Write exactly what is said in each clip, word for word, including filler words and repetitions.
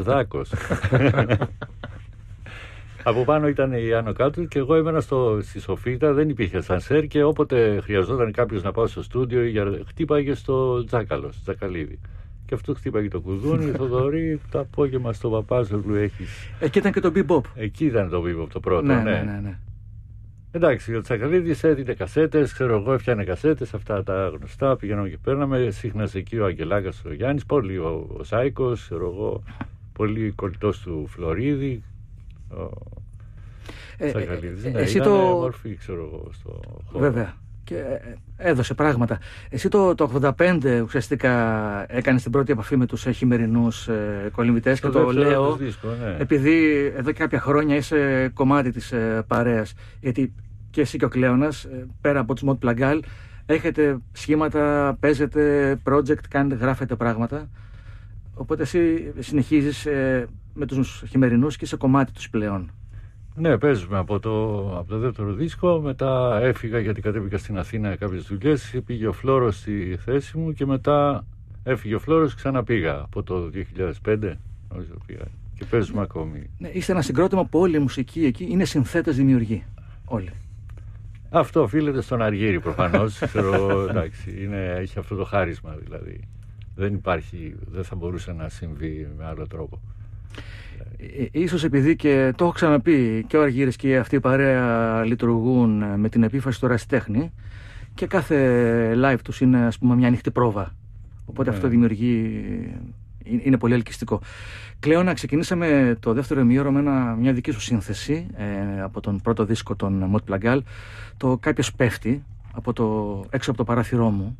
ως δάκος. Από πάνω ήταν η άνω κάτω και εγώ έμενα στο, στη Σοφίτα, δεν υπήρχε ασανσέρ και όποτε χρειαζόταν κάποιος να πάω στο στούντιο για, χτύπαγε στο Τζάκαλο, στο Τζακαλίδη. Και αυτό χτύπαγε το κουδούνι, η Θοδωρή, το απόγευμα στο Παπάζογλου έχεις. Εκεί ήταν και το bebop. Εκεί ήταν το bebop το πρώτο, ναι. ναι. ναι, ναι, ναι. Εντάξει, ο Τσακαλίδης έδινε κασέτες, ξέρω εγώ, έφτιανε κασέτες, αυτά τα γνωστά, πηγαίναμε και παίρναμε. Σύχνασε εκεί ο Αγγελάκας, ο Γιάννης, πολύ ο, ο Σάικος, ξέρω εγώ, πολύ κολλητός του Φλωρίδη. Ο Τσακαλίδης, ε, ε, ναι, εσύ ήταν το... μορφή, ξέρω εγώ, στο χώρο. Βέβαια. Και έδωσε πράγματα. Εσύ το, το ογδόντα πέντε ουσιαστικά έκανες την πρώτη επαφή με τους χειμερινούς ε, κολυμβητές και το λέω δίσκο, ναι. επειδή εδώ και κάποια χρόνια είσαι κομμάτι της ε, παρέας. Γιατί και εσύ και ο Κλέωνας, ε, πέρα από τους Mont Plagal, έχετε σχήματα, παίζετε project, κάνετε, γράφετε πράγματα. Οπότε εσύ συνεχίζεις ε, με τους χειμερινούς και είσαι κομμάτι τους πλέον. Ναι, παίζουμε από το, από το δεύτερο δίσκο. Μετά έφυγα γιατί κατέβηκα στην Αθήνα για κάποιες δουλειές. Πήγε ο Φλόρος στη θέση μου και μετά έφυγε ο Φλόρος, ξαναπήγα από το δύο χιλιάδες πέντε. Νομίζω πήγα. Και παίζουμε ακόμη. Ναι, είστε ένα συγκρότημα που όλη η μουσική εκεί είναι συνθέτες δημιουργοί. Όλοι. Αυτό οφείλεται στον Αργύρη προφανώς. Ξέρω, εντάξει, είναι, έχει αυτό το χάρισμα δηλαδή. Δεν υπάρχει, δεν θα μπορούσε να συμβεί με άλλο τρόπο. Ίσως επειδή και το έχω ξαναπεί και ο Αργύρης και αυτή η παρέα λειτουργούν με την επίφαση του ερασιτέχνη και κάθε live τους είναι, ας πούμε, μια ανοιχτή πρόβα. Οπότε ναι. Αυτό δημιουργεί, είναι πολύ ελκυστικό. Κλέωνα, ξεκινήσαμε το δεύτερο ημίωρο με ένα, μια δική σου σύνθεση ε, από τον πρώτο δίσκο των Mont Plagal, το «Κάποιος πέφτει» από το, έξω από το παράθυρό μου.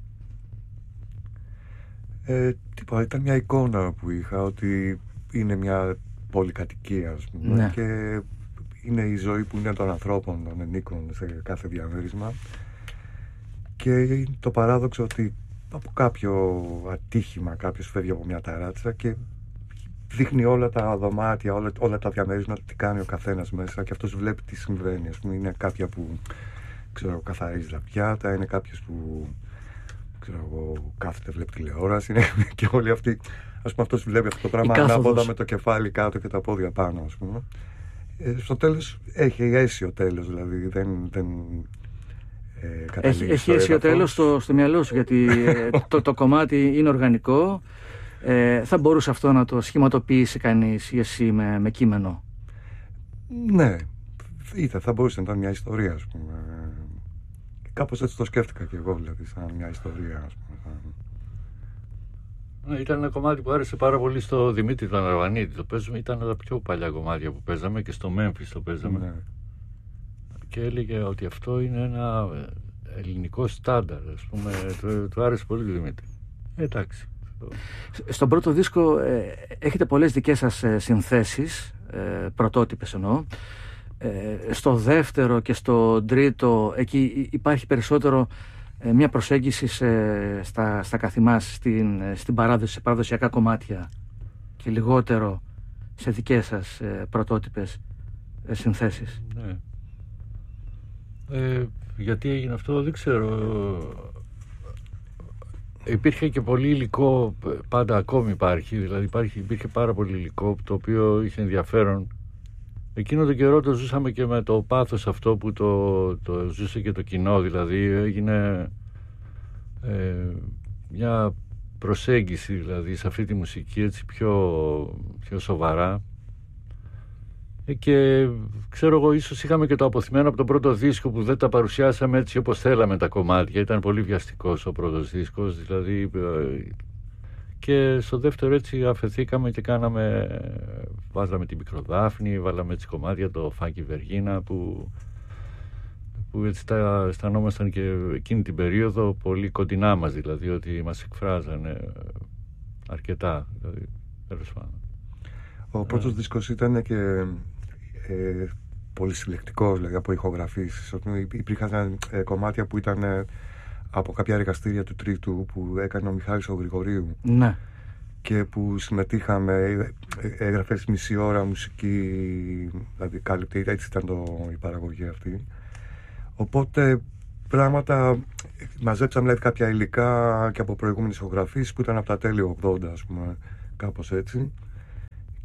Ε, τίποτα, ήταν μια εικόνα που είχα ότι είναι μια πολυκατοικία, ας πούμε, ναι. Και είναι η ζωή που είναι των ανθρώπων, των ενίκων σε κάθε διαμέρισμα και το παράδοξο ότι από κάποιο ατύχημα κάποιος φεύγει από μια ταράτσα και δείχνει όλα τα δωμάτια, όλα, όλα τα διαμέρισματα, τι κάνει ο καθένας μέσα και αυτός βλέπει τι συμβαίνει, ας πούμε. Είναι κάποια που, ξέρω, καθαρίζει τα πιάτα, είναι κάποιος που, ξέρω εγώ, κάθεται, βλέπει τηλεόραση, είναι, και όλοι αυτοί. Ας πούμε, αυτός βλέπει αυτό το πράγμα ανάποδα με το κεφάλι κάτω και τα πόδια πάνω, ας πούμε. Ε, στο τέλος έχει αίσιο τέλος, δηλαδή δεν, δεν ε, καταλήγει. Έχει, έχει αίσιο τέλος στο, στο μυαλό σου, γιατί ε, το, το κομμάτι είναι οργανικό. Ε, θα μπορούσε αυτό να το σχηματοποιήσει κανείς ή εσύ με, με κείμενο? Ναι, είτε θα μπορούσε να ήταν μια ιστορία, ας πούμε. Κάπως έτσι το σκέφτηκα και εγώ, δηλαδή, σαν μια ιστορία, ας πούμε. Σαν... Ναι, ήταν ένα κομμάτι που άρεσε πάρα πολύ στο Δημήτρη τον Αρβανίτη. Το παίζουμε, ήταν τα πιο παλιά κομμάτια που παίζαμε και στο Μέμφις το παίζαμε. Ναι. Και έλεγε ότι αυτό είναι ένα ελληνικό στάνταρ, ας πούμε. Του, του άρεσε πολύ το Δημήτρη. Εντάξει. Στον πρώτο δίσκο ε, έχετε πολλές δικές σας ε, συνθέσεις, ε, πρωτότυπες εννοώ. Ε, στο δεύτερο και στο τρίτο εκεί υπάρχει περισσότερο ε, μια προσέγγιση σε, στα, στα καθημάς, στην, στην παράδοση, σε παραδοσιακά κομμάτια και λιγότερο σε δικές σας ε, πρωτότυπες ε, συνθέσεις. Ναι. Ε, γιατί έγινε αυτό δεν ξέρω. Υπήρχε και πολύ υλικό, πάντα ακόμη υπάρχει, δηλαδή υπάρχει, υπήρχε πάρα πολύ υλικό το οποίο είχε ενδιαφέρον. Εκείνο τον καιρό το ζούσαμε και με το πάθος αυτό που το, το ζούσε και το κοινό, δηλαδή έγινε ε, μια προσέγγιση δηλαδή σε αυτή τη μουσική έτσι πιο, πιο σοβαρά. Και ξέρω εγώ, ίσως είχαμε και το αποθυμένο από τον πρώτο δίσκο που δεν τα παρουσιάσαμε έτσι όπως θέλαμε τα κομμάτια. Ήταν πολύ βιαστικός ο πρώτος δίσκος, δηλαδή. Και στο δεύτερο έτσι αφεθήκαμε και κάναμε, βάζαμε την Μικροδάφνη, βάλαμε έτσι κομμάτια, το Φάκη Βεργίνα που, που έτσι τα αισθανόμασταν και εκείνη την περίοδο πολύ κοντινά μας, δηλαδή ότι μας εκφράζανε αρκετά, δηλαδή, τέλος πάντων. Ο πρώτος yeah. δίσκος ήταν και ε, πολύ συλλεκτικός, δηλαδή, από ηχογραφήσεις. Υπήρχαν ε, κομμάτια που ήταν ε, από κάποια εργαστήρια του Τρίτου που έκανε ο Μιχάλης ο Γρηγορίου. Ναι. Και που συμμετείχαμε, ε, έγραφε μισή ώρα μουσική, δηλαδή κάλυπτε, έτσι ήταν το, η παραγωγή αυτή. Οπότε πράγματα, μαζέψαμε δηλαδή, κάποια υλικά και από προηγούμενες ηχογραφήσεις που ήταν από τα τέλη ογδόντα, ας πούμε, κάπως έτσι.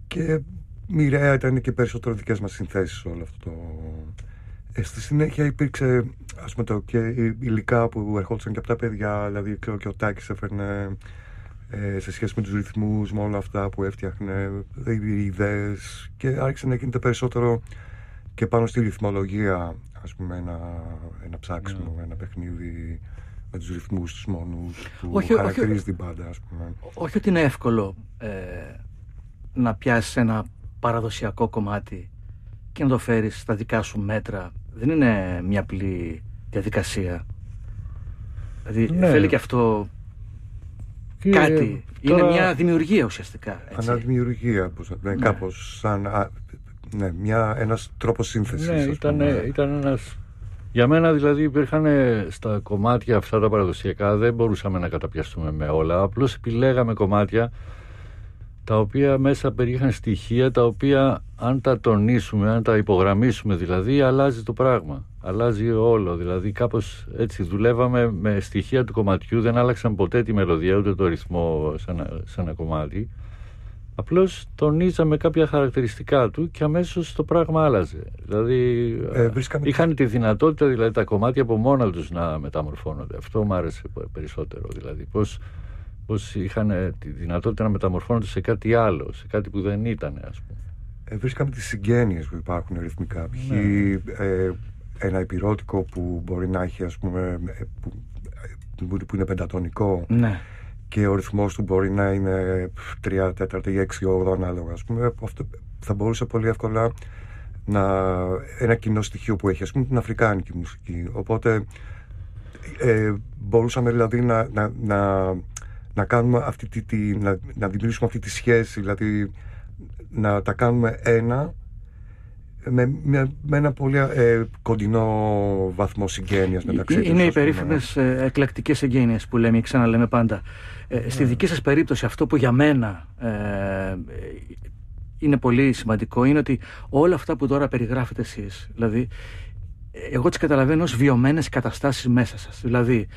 και μοιραία ήταν και περισσότερο δικές μας συνθέσεις όλο αυτό το... Ε, στη συνέχεια υπήρξε, ας πούμε, το, και υλικά που ερχόντουσαν και από τα παιδιά, δηλαδή ξέρω, και ο Τάκης έφερνε ε, σε σχέση με τους ρυθμούς, με όλα αυτά που έφτιαχνε, οι ιδέες, και άρχισε να γίνεται περισσότερο και πάνω στη ρυθμολογία, ας πούμε, ένα, ένα ψάξιμο, yeah. ένα παιχνίδι με τους ρυθμούς, τους μόνους που όχι, χαρακτηρίζει όχι, την πάντα, ας πούμε. Όχι ότι είναι εύκολο ε, να πιάσεις ένα παραδοσιακό κομμάτι και να το φέρεις στα δικά σου μέτρα. Δεν είναι μια απλή διαδικασία. Δηλαδή ναι. θέλει και αυτό και κάτι. Τώρα... Είναι μια δημιουργία ουσιαστικά. Αναδημιουργία, ναι, ναι. κάπως σαν α, ναι, μια, ένας τρόπος σύνθεσης. Ναι, ήταν, ήταν ένας... Για μένα δηλαδή υπήρχαν στα κομμάτια αυτά τα παραδοσιακά, δεν μπορούσαμε να καταπιαστούμε με όλα. Απλώς επιλέγαμε κομμάτια τα οποία μέσα περιείχαν στοιχεία τα οποία αν τα τονίσουμε, αν τα υπογραμμίσουμε δηλαδή, αλλάζει το πράγμα. Αλλάζει όλο, δηλαδή κάπως έτσι δουλεύαμε με στοιχεία του κομματιού, δεν άλλαξαν ποτέ τη μελωδία ούτε το ρυθμό σε ένα, σε ένα κομμάτι. Απλώς τονίζαμε κάποια χαρακτηριστικά του και αμέσως το πράγμα άλλαζε. Δηλαδή ε, βρίσκαμε... είχαν τη δυνατότητα δηλαδή τα κομμάτια από μόνα τους να μεταμορφώνονται. Αυτό μου άρεσε περισσότερο, δηλαδή πώς πως είχαν τη δυνατότητα να μεταμορφώνονται σε κάτι άλλο, σε κάτι που δεν ήταν, ας πούμε. Ε, βρίσκαμε τις συγγένειες που υπάρχουν ρυθμικά. Π.χ. Ναι. Ε, ένα υπηρώτικο που μπορεί να έχει, ας πούμε, που, που είναι πεντατονικό, ναι. και ο ρυθμός του μπορεί να είναι τρία τέταρτα ή έξι όγδοα ανάλογα, ας πούμε. Αυτό θα μπορούσε πολύ εύκολα να... ένα κοινό στοιχείο που έχει, ας πούμε, την αφρικάνικη μουσική. Οπότε ε, μπορούσαμε δηλαδή να... να, να να κάνουμε αυτή τη, τη, να, να δημιουργήσουμε αυτή τη σχέση, δηλαδή να τα κάνουμε ένα με, με, με ένα πολύ ε, κοντινό βαθμό συγγένειας μεταξύ τους. Είναι οι περίφημες ε, εκλεκτικές συγγένειες που λέμε και ξαναλέμε πάντα. Ε, στη yeah. δική σας περίπτωση αυτό που για μένα ε, είναι πολύ σημαντικό είναι ότι όλα αυτά που τώρα περιγράφετε εσείς, δηλαδή εγώ τις καταλαβαίνω ως βιωμένες καταστάσεις μέσα σας. Δηλαδή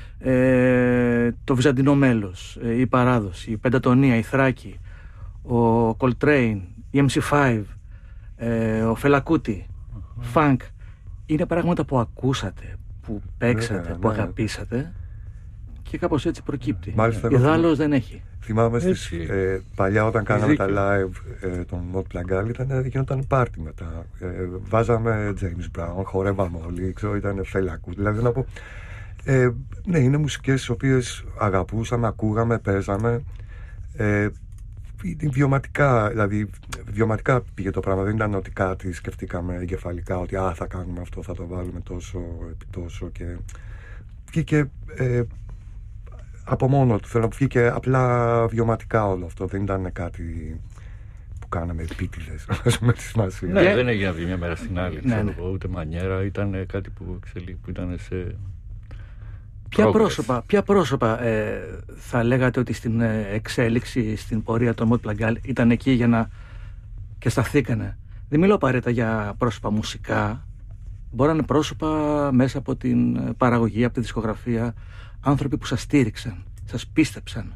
Ε, το Βυζαντινό μέλος, ε, η παράδοση, η πεντατονία, η Θράκη, ο Coltrane, η εμ σι φάιβ, ε, ο Φελακούτι, mm-hmm. φανκ, είναι πράγματα που ακούσατε, που παίξατε, yeah, που yeah. αγαπήσατε και κάπως έτσι προκύπτει. Μάλιστα, ιδάλλως δεν έχει. Θυμάμαι στις, ε, παλιά όταν κάναμε τα live ε, των Mont Plangal, ήταν, γινόταν πάρτι μετά. Ε, βάζαμε James Brown, χορεύαμε όλοι, ξέρω, ήταν Φελακούτι, δηλαδή να πω. Ε, ναι, είναι μουσικές τις οποίες αγαπούσαμε, ακούγαμε, παίζαμε. Ε, βιωματικά, δηλαδή βιωματικά πήγε το πράγμα. Δεν ήταν ότι κάτι σκεφτήκαμε εγκεφαλικά ότι α, θα κάνουμε αυτό, θα το βάλουμε τόσο επί τόσο και βγήκε ε, από μόνο του. Θέλω να βγήκε απλά βιωματικά όλο αυτό. Δεν ήταν κάτι που κάναμε επίτηδες με τη σημασία. Ναι, δεν έγινε από μια μέρα στην άλλη, ξέρω, ναι, ναι. ούτε μανιέρα. Ήταν κάτι που, εξελί, που ήταν σε... Ποια πρόσωπα, ποια πρόσωπα ε, θα λέγατε ότι στην εξέλιξη, στην πορεία των Mont Plangal ήταν εκεί για να και σταθήκανε? Δεν μιλάω απαραίτητα για πρόσωπα μουσικά, μπορεί να είναι πρόσωπα μέσα από την παραγωγή, από τη δισκογραφία, άνθρωποι που σας στήριξαν, σας πίστεψαν.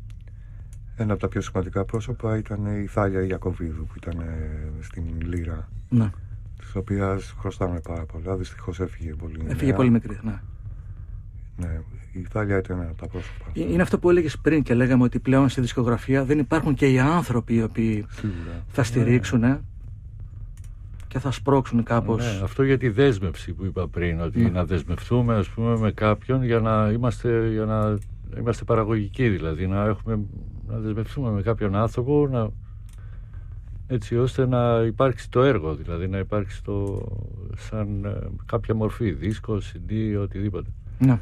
Ένα από τα πιο σημαντικά πρόσωπα ήταν η Θάλια Ιακωβίδου που ήταν στην Λύρα, ναι. της οποίας χρωστάμε πάρα πολλά, δυστυχώς έφυγε πολύ μικρή. Έφυγε πολύ μικρή, ναι. Ναι, η Ιταλία ήταν ένα από τα πρόσωπα. Είναι αυτό που έλεγες πριν και λέγαμε ότι πλέον στη δισκογραφία δεν υπάρχουν και οι άνθρωποι οι οποίοι σίγουρα θα στηρίξουν ναι. και θα σπρώξουν κάπως. Ναι, αυτό για τη δέσμευση που είπα πριν, ότι ναι. να δεσμευτούμε, ας πούμε, με κάποιον για να είμαστε, για να είμαστε παραγωγικοί, δηλαδή να, έχουμε, να δεσμευτούμε με κάποιον άνθρωπο να, έτσι ώστε να υπάρξει το έργο, δηλαδή να υπάρξει το, σαν κάποια μορφή, δίσκο, σι ντι, οτιδήποτε. Ναι.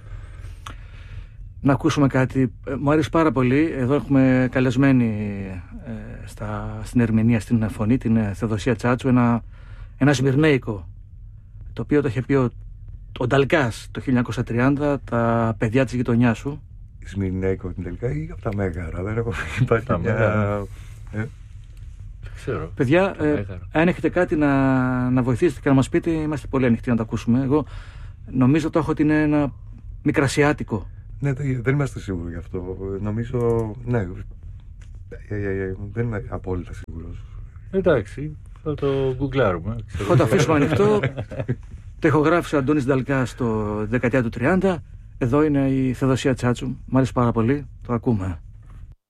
Να ακούσουμε κάτι. Μου αρέσει πάρα πολύ. Εδώ έχουμε καλεσμένη ε, στα, στην ερμηνεία, στην φωνή, την Θεοδοσία Τσάτσου, ένα, ένα σμυρνέικο, το οποίο το είχε πει ο, ο Νταλγκάς το χίλια εννιακόσια τριάντα, τα παιδιά της γειτονιάς σου. Σμυρνέικο την τελικά ή από τα Μέγαρα? Δεν έχω υπάρχει μια... Ε? Ξέρω. Παιδιά, ε, αν έχετε κάτι να, να βοηθήσετε και να μας πείτε, είμαστε πολύ ανοιχτοί να τα ακούσουμε. Εγώ νομίζω το έχω ότι είναι ένα μικρασιάτικο. Ναι, δεν είμαστε σίγουροι γι' αυτό. Νομίζω, ναι, Ε, ε, ε, δεν είμαι απόλυτα σίγουρος. Εντάξει, θα το γκουγκλάρουμε. Θα το αφήσουμε ανοιχτό. Το ηχογράφησε ο Αντώνης Νταλκά στο δεκαετία του τριάντα. Εδώ είναι η Θεοδοσία Τσάτσου. Μ' άρεσε πάρα πολύ. Το ακούμε.